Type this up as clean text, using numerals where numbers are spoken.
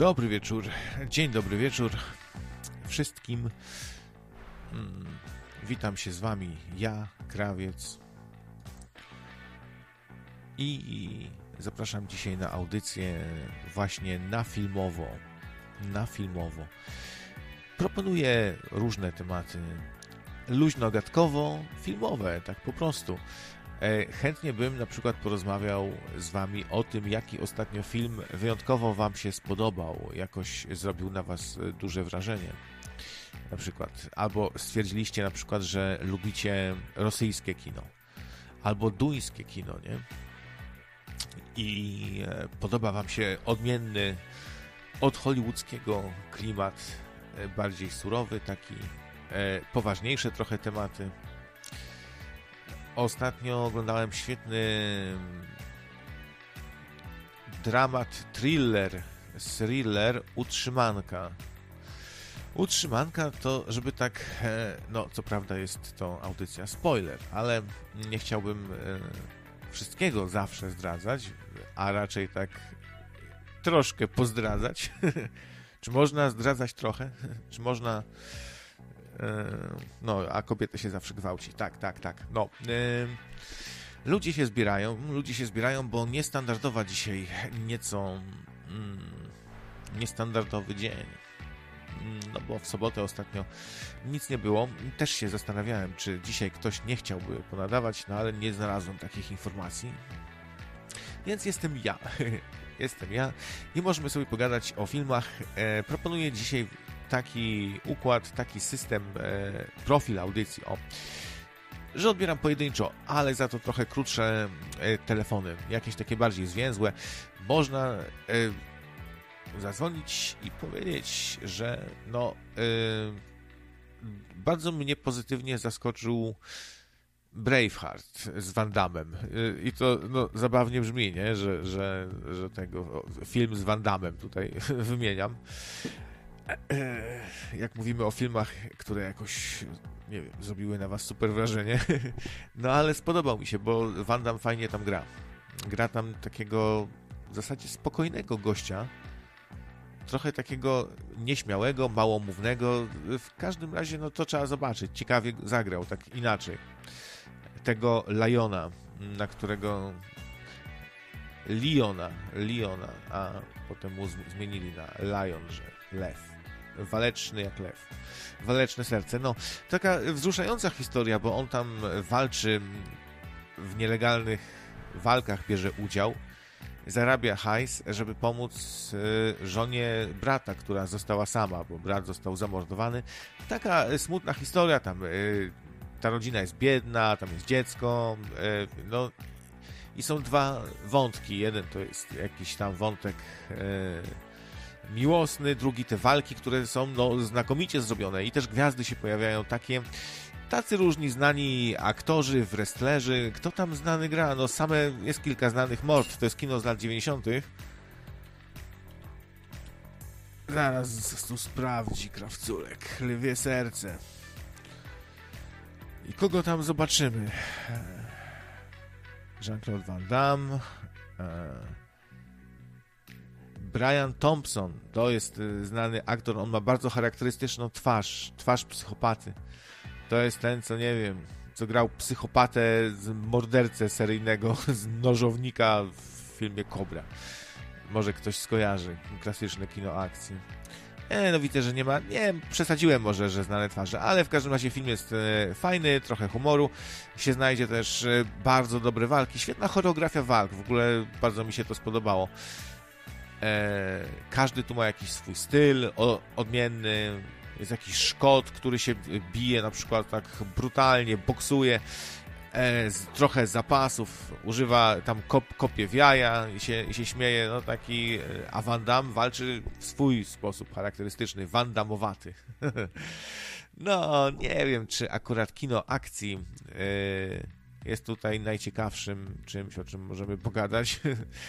Dobry wieczór, dzień dobry wieczór wszystkim. Witam się z wami, ja, Krawiec. I zapraszam dzisiaj na audycję właśnie na filmowo. Proponuję różne tematy, luźno-gadkowo, filmowe, tak po prostu. Chętnie bym na przykład porozmawiał z wami o tym, jaki ostatnio film wyjątkowo wam się spodobał, jakoś zrobił na was duże wrażenie. Na przykład, albo stwierdziliście na przykład, że lubicie rosyjskie kino, albo duńskie kino, nie? I podoba wam się odmienny od hollywoodzkiego klimat, bardziej surowy, taki poważniejsze trochę tematy. Ostatnio oglądałem świetny thriller Utrzymanka. Utrzymanka to, żeby tak, no co prawda jest to audycja spoiler, ale nie chciałbym wszystkiego zawsze zdradzać, a raczej tak troszkę pozdradzać. Czy można zdradzać trochę? Czy można... No, a kobiety się zawsze gwałci. Tak. No, ludzie się zbierają, bo niestandardowa dzisiaj nieco niestandardowy dzień. No bo w sobotę ostatnio nic nie było. Też się zastanawiałem, czy dzisiaj ktoś nie chciałby ponadawać, no ale nie znalazłem takich informacji. Więc jestem ja i możemy sobie pogadać o filmach. Proponuję dzisiaj taki układ, taki system, profil audycji, że odbieram pojedynczo, ale za to trochę krótsze telefony, jakieś takie bardziej zwięzłe. Można zadzwonić i powiedzieć, że bardzo mnie pozytywnie zaskoczył Braveheart z Van Dammem. I to zabawnie brzmi, nie? Że tego film z Van Dammem tutaj wymieniam. Jak mówimy o filmach, które jakoś, nie wiem, zrobiły na was super wrażenie. No ale spodobał mi się, bo Van Damme fajnie tam gra. Gra tam takiego w zasadzie spokojnego gościa. Trochę takiego nieśmiałego, małomównego. W każdym razie, no to trzeba zobaczyć. Ciekawie zagrał, tak inaczej. Tego Liona, na którego... Liona, a potem mu zmienili na Lion, że lew. Waleczny jak lew. Waleczne serce. No, taka wzruszająca historia, bo on tam walczy w nielegalnych walkach, bierze udział, zarabia hajs, żeby pomóc żonie brata, która została sama, bo brat został zamordowany. Taka smutna historia, tam ta rodzina jest biedna, tam jest dziecko, no i są dwa wątki. Jeden to jest jakiś tam wątek miłosny, drugi te walki, które są znakomicie zrobione i też gwiazdy się pojawiają tacy różni znani aktorzy, wrestlerzy. Kto tam znany gra? No jest kilka znanych mord, to jest kino z lat 90. Zaraz tu sprawdzi Krawculek. Lwie serce. I kogo tam zobaczymy? Jean-Claude Van Damme, Brian Thompson, to jest znany aktor, on ma bardzo charakterystyczną twarz psychopaty. To jest ten, co nie wiem, co grał psychopatę z mordercę seryjnego, z nożownika w filmie Cobra. Może ktoś skojarzy, klasyczne kino akcji. No widzę, że przesadziłem może, że znane twarze, ale w każdym razie film jest fajny, trochę humoru, się znajdzie też bardzo dobre walki, świetna choreografia walk, w ogóle bardzo mi się to spodobało. Każdy tu ma jakiś swój styl odmienny, jest jakiś Szkot, który się bije na przykład tak brutalnie, boksuje, trochę zapasów, używa tam kopie w jaja i się śmieje, no taki, a Van Damme walczy w swój sposób charakterystyczny, Van Dammowaty. No, nie wiem, czy akurat kino akcji jest tutaj najciekawszym czymś, o czym możemy pogadać.